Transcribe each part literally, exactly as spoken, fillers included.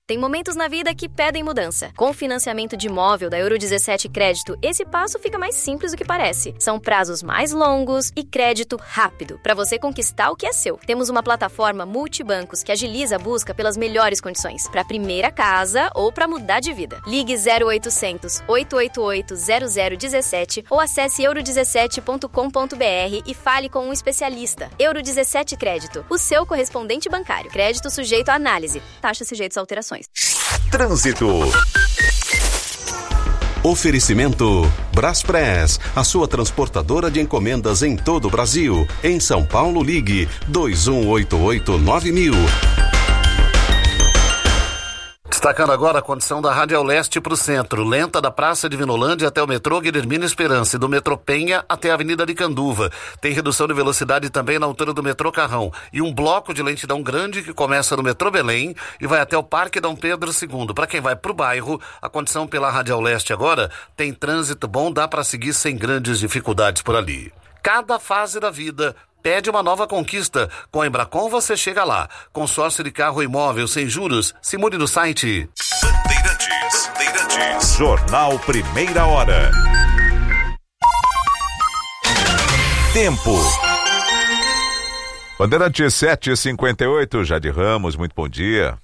Tem momentos na vida que pedem mudança. Com o financiamento de imóvel da Euro dezessete Crédito, esse passo fica mais simples do que parece. São prazos mais longos e crédito rápido, para você conquistar o que é seu. Temos uma plataforma multibancos que agiliza a busca pelas melhores condições, para a primeira casa ou para mudar de vida. Ligue zero oitocentos, oito oito oito, zero zero um sete ou acesse euro dezessete ponto com ponto b r e fale com um especialista. Euro dezessete Crédito, o seu correspondente bancário. Crédito sujeito à análise. Taxa sujeitos a alterações. Trânsito. Oferecimento Braspress, a sua transportadora de encomendas em todo o Brasil. Em São Paulo, ligue dois um oito oito nove mil. Destacando agora a condição da Radial Leste para o centro, lenta da Praça de Vinolândia até o metrô Guilhermina Esperança e do metrô Penha até a Avenida de Canduva. Tem redução de velocidade também na altura do metrô Carrão e um bloco de lentidão grande que começa no metrô Belém e vai até o Parque Dom Pedro segundo. Para quem vai para o bairro, a condição pela Radial Leste agora tem trânsito bom, dá para seguir sem grandes dificuldades por ali. Cada fase da vida pede uma nova conquista. Com a Embracon você chega lá. Consórcio de carro e imóvel sem juros. Se mude no site. Bandeirantes. Bandeirantes. Jornal Primeira Hora. Tempo. Bandeirantes sete e cinquenta e oito, Jade Ramos, muito bom dia.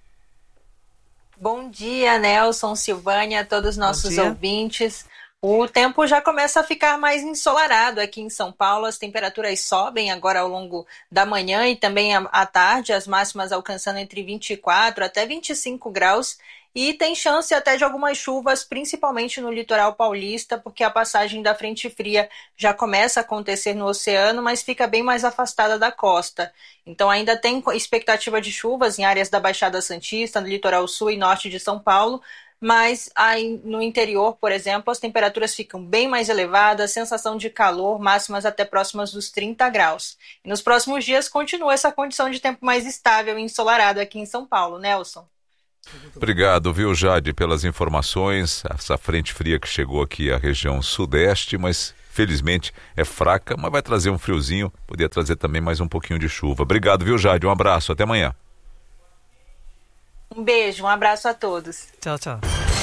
Bom dia, Nelson, Silvânia, todos os nossos ouvintes. O tempo já começa a ficar mais ensolarado aqui em São Paulo, as temperaturas sobem agora ao longo da manhã e também à tarde, as máximas alcançando entre vinte e quatro até vinte e cinco graus, e tem chance até de algumas chuvas, principalmente no litoral paulista, porque a passagem da frente fria já começa a acontecer no oceano, mas fica bem mais afastada da costa. Então ainda tem expectativa de chuvas em áreas da Baixada Santista, no litoral sul e norte de São Paulo, mas aí no interior, por exemplo, as temperaturas ficam bem mais elevadas, sensação de calor, máximas até próximas dos trinta graus. E nos próximos dias continua essa condição de tempo mais estável e ensolarado aqui em São Paulo. Nelson? Obrigado, viu, Jade, pelas informações. Essa frente fria que chegou aqui à região sudeste, mas felizmente é fraca, mas vai trazer um friozinho, poderia trazer também mais um pouquinho de chuva. Obrigado, viu, Jade? Um abraço, até amanhã. Um beijo, um abraço a todos. Tchau, tchau.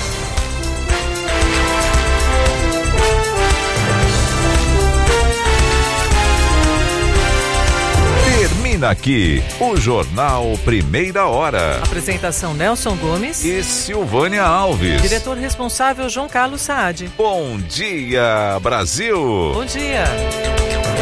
Termina aqui o Jornal Primeira Hora. Apresentação Nelson Gomes e Silvânia Alves. Diretor responsável João Carlos Saad. Bom dia, Brasil. Bom dia.